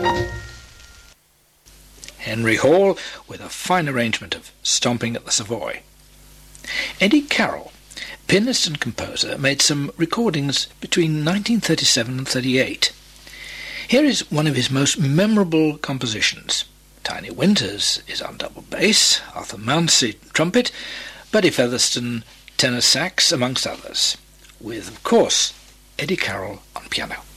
Henry Hall with a fine arrangement of Stomping at the Savoy. Eddie Carroll, pianist and composer, made some recordings between 1937 and 38. Here is one of his most memorable compositions. Tiny Winters is on double bass, Arthur Mounsey trumpet, Buddy Featherstone tenor sax, amongst others, with, of course, Eddie Carroll on piano.